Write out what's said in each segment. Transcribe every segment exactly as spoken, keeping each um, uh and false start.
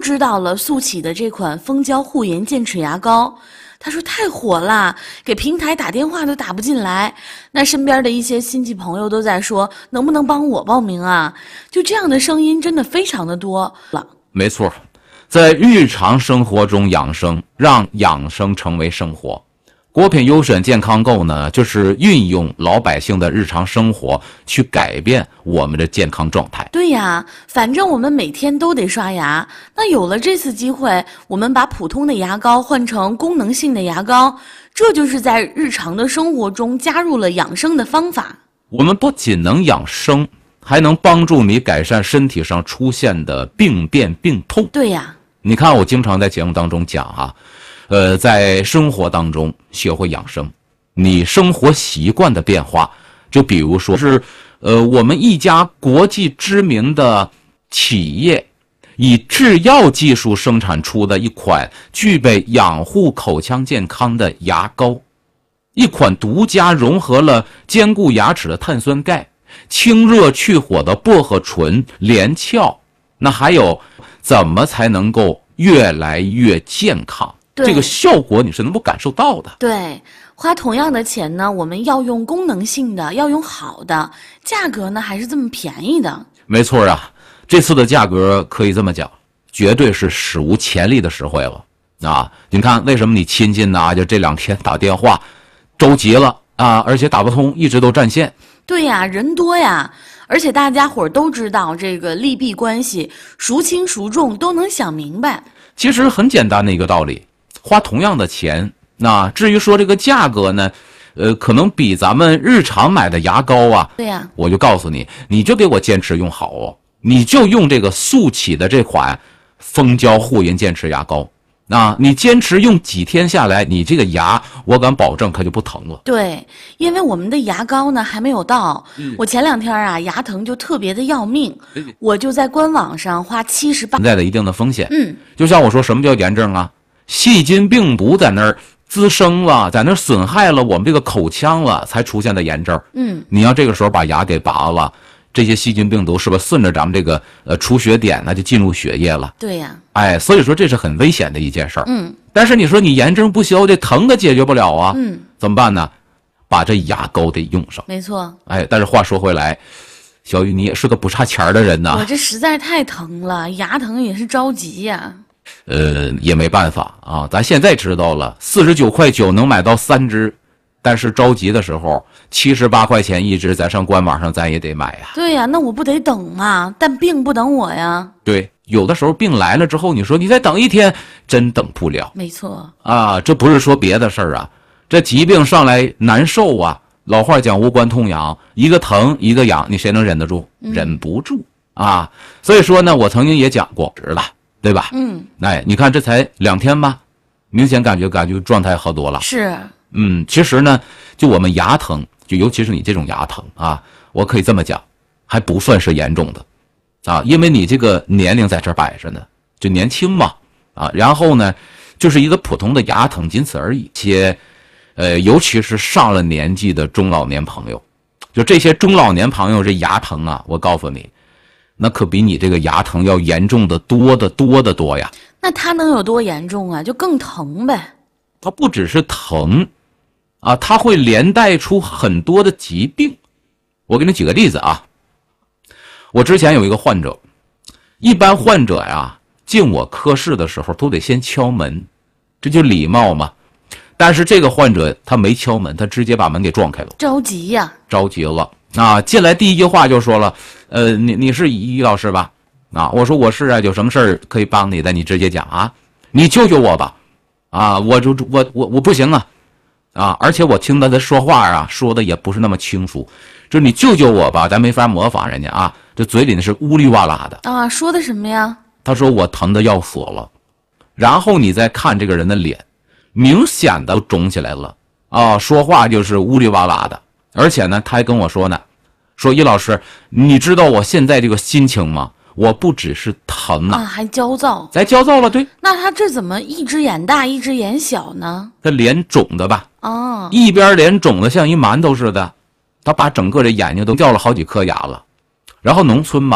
知道了速起的这款蜂胶护颜健齿牙膏。他说太火了，给平台打电话都打不进来。那身边的一些亲戚朋友都在说，能不能帮我报名啊？就这样的声音真的非常的多了。 没错，在日常生活中养生，让养生成为生活。国品优选健康购呢，就是运用老百姓的日常生活去改变我们的健康状态。 对呀，反正我们每天都得刷牙，那有了这次机会，我们把普通的牙膏换成功能性的牙膏，这就是在日常的生活中加入了养生的方法。 我们不仅能养生，还能帮助你改善身体上出现的病变病痛。 对呀， 你看我经常在节目当中讲啊，呃，在生活当中学会养生，你生活习惯的变化，就比如说是，呃，我们一家国际知名的企业以制药技术生产出的一款具备养护口腔健康的牙膏，一款独家融合了坚固牙齿的碳酸钙、清热去火的薄荷醇、连翘，那还有怎么才能够越来越健康？这个效果你是能够感受到的。 对，花同样的钱呢，我们要用功能性的，要用好的，价格呢还是这么便宜的。 没错啊，这次的价格可以这么讲，绝对是史无前例的实惠了啊！你看为什么你亲戚呢就这两天打电话着急了啊，而且打不通，一直都占线。 对呀，人多呀，而且大家伙都知道这个利弊关系，孰轻孰重都能想明白。 其实很简单的一个道理，花同样的钱，那至于说这个价格呢，呃，可能比咱们日常买的牙膏啊， 对呀， 我就告诉你，你就给我坚持用好哦，你就用这个速起的这款蜂胶护颜健齿牙膏。啊，你坚持用几天下来，你这个牙我敢保证它就不疼了。 对，因为我们的牙膏呢还没有到，嗯、我前两天啊牙疼就特别的要命，嗯、我就在官网上花七十八， 存在的一定的风险。 嗯， 就像我说，什么叫炎症啊？细菌病毒在那儿滋生了，在那儿损害了我们这个口腔了，才出现的炎症。 嗯， 你要这个时候把牙给拔了。这些细菌病毒是不是顺着咱们这个呃出血点呢就进入血液了？ 对呀， 哎，所以说这是很危险的一件事儿。 嗯， 但是你说你炎症不消，这疼的解决不了啊。 嗯， 怎么办呢？把这牙膏得用上。 没错。 哎，但是话说回来，小雨你也是个不差钱的人呐。 我这实在太疼了，牙疼也是着急呀。 呃，也没办法啊，咱现在知道了，四十九块九能买到三支。但是着急的时候，七十八块钱一支，咱上官网上咱也得买呀。 对呀，那我不得等吗？但病不等我呀。 对，有的时候病来了之后，你说你再等一天，真等不了。 没错啊，这不是说别的事儿啊，这疾病上来难受啊。老话讲无关痛痒，一个疼一个痒，你谁能忍得住？ 嗯、 忍不住啊。所以说呢，我曾经也讲过，值了，对吧？ 嗯。 哎，你看这才两天吧，明显感觉感觉状态好多了。 是。 嗯，其实呢，就我们牙疼，就尤其是你这种牙疼啊，我可以这么讲，还不算是严重的，啊，因为你这个年龄在这儿摆着呢，就年轻嘛，啊，然后呢，就是一个普通的牙疼，仅此而已。且，呃，尤其是上了年纪的中老年朋友，就这些中老年朋友这牙疼啊，我告诉你，那可比你这个牙疼要严重的多得多得多呀。 那它能有多严重啊？就更疼呗。 它不只是疼。啊，它会连带出很多的疾病。我给你举个例子啊，我之前有一个患者，一般患者呀进我科室的时候都得先敲门，这就礼貌嘛。但是这个患者他没敲门，他直接把门给撞开了， 着急呀、啊， 着急了啊！进来第一句话就说了，呃，你你是于老师吧？啊，我说我是啊，有什么事儿可以帮你的，你直接讲啊，你救救我吧！啊，我就我我我不行啊！啊！而且我听他的说话啊，说的也不是那么清楚，就是你救救我吧，咱没法模仿人家啊，这嘴里呢是呜里哇啦的啊。说的什么呀？ 他说我疼的要死了，然后你再看这个人的脸，明显的肿起来了啊，说话就是呜里哇啦的，而且呢，他还跟我说呢，说易老师，你知道我现在这个心情吗？我不只是疼啊， 啊还焦躁， 再焦躁了，对。 那他这怎么一只眼大一只眼小呢？ 他脸肿的吧？ 哦， 一边脸肿的像一馒头似的，他把整个这眼睛都掉了好几颗牙了。然后农村嘛，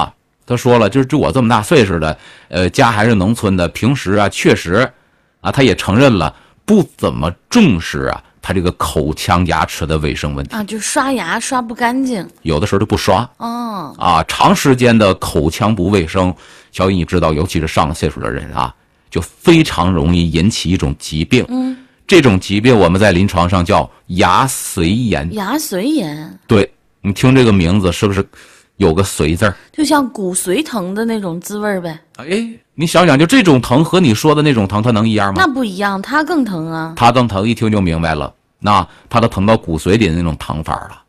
他说了，就是就我这么大岁数的，呃，家还是农村的，平时啊，确实，啊，他也承认了不怎么重视啊，他这个口腔牙齿的卫生问题啊，就刷牙刷不干净， 有的时候就不刷。 哦， 啊，长时间的口腔不卫生，小雨你知道，尤其是上了岁数的人啊，就非常容易引起一种疾病。 嗯， 这种疾病我们在临床上叫牙髓炎。 牙髓炎， 对，你听这个名字是不是有个髓字儿？ 就像骨髓疼的那种滋味儿呗。 哎，你想想，就这种疼和你说的那种疼，它能一样吗？ 那不一样，它更疼啊。 它更疼，一听就明白了，那它都疼到骨髓里的那种疼法了。